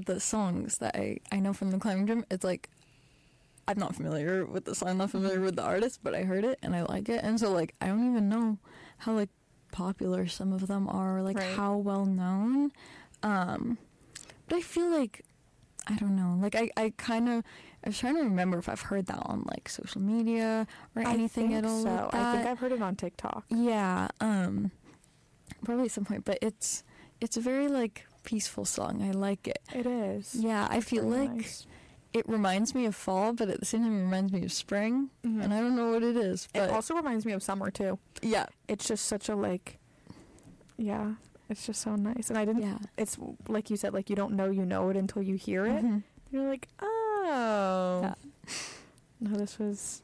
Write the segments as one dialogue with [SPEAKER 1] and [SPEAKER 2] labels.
[SPEAKER 1] the songs that I know from the climbing gym, it's like, I'm not familiar with the song, I'm not familiar with the artist, but I heard it and I like it. And so, like, I don't even know how, like, popular some of them are, like, how well known. But I feel like, I don't know, like, I was trying to remember if I've heard that on, like, social media or anything at all like that.
[SPEAKER 2] I think I've heard it on TikTok.
[SPEAKER 1] Yeah, probably at some point, but it's a very, like, peaceful song. I like it.
[SPEAKER 2] It is.
[SPEAKER 1] Yeah, I feel like nice. It reminds me of fall, but at the same time it reminds me of spring, and I don't know what it is. But
[SPEAKER 2] it also reminds me of summer, too.
[SPEAKER 1] Yeah.
[SPEAKER 2] It's just such a, like, yeah, it's just so nice. And I didn't, it's like you said, like, you don't know you know it until you hear it. You're like, oh. Yeah. No, this was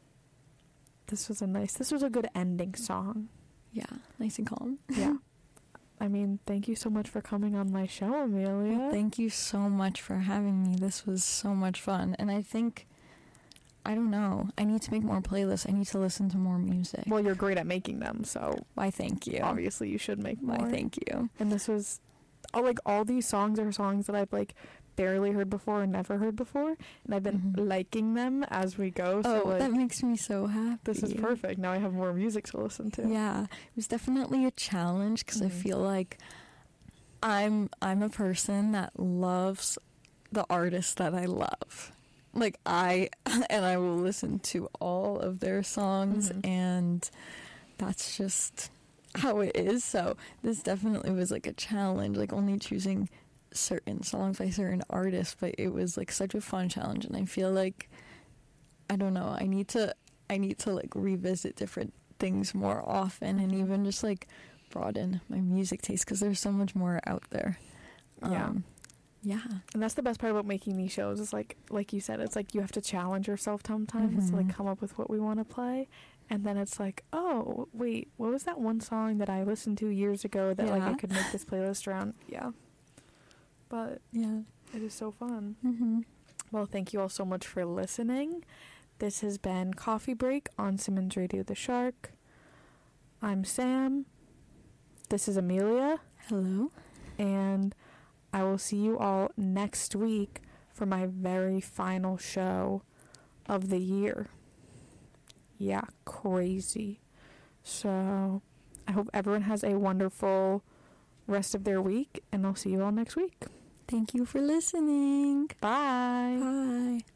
[SPEAKER 2] a good ending song.
[SPEAKER 1] Yeah, nice and calm.
[SPEAKER 2] Yeah. I mean, thank you so much for coming on my show, Amelia.
[SPEAKER 1] Well, thank you so much for having me. This was so much fun. And I think, I don't know, I need to make more playlists. I need to listen to more music.
[SPEAKER 2] Well, you're great at making them, so...
[SPEAKER 1] Why, thank you.
[SPEAKER 2] Obviously, you should make more.
[SPEAKER 1] Why, thank you.
[SPEAKER 2] And this was... like, all these songs are songs that I've, like, barely heard before and never heard before. And I've been liking them as we go. So, like,
[SPEAKER 1] that makes me so happy.
[SPEAKER 2] This is perfect. Now I have more music to listen to.
[SPEAKER 1] Yeah. It was definitely a challenge because I feel like I'm a person that loves the artists that I love. Like, I will listen to all of their songs, and that's just how it is. So this definitely was, like, a challenge, like, only choosing certain songs by certain artists, but it was, like, such a fun challenge. And I feel like, I don't know, I need to like revisit different things more often, and even just, like, broaden my music taste, because there's so much more out there. Yeah.
[SPEAKER 2] And that's the best part about making these shows is, like you said, it's like you have to challenge yourself sometimes to, like, come up with what we want to play. And then it's like, oh, wait, what was that one song that I listened to years ago that, like, I could make this playlist around? Yeah. But, yeah, it is so fun. Well, thank you all so much for listening. This has been Coffee Break on Simmons Radio The Shark. I'm Sam. This is Amelia.
[SPEAKER 1] Hello.
[SPEAKER 2] And I will see you all next week for my very final show of the year. Yeah, crazy. So I hope everyone has a wonderful rest of their week, and I'll see you all next week.
[SPEAKER 1] Thank you for listening.
[SPEAKER 2] Bye.
[SPEAKER 1] Bye.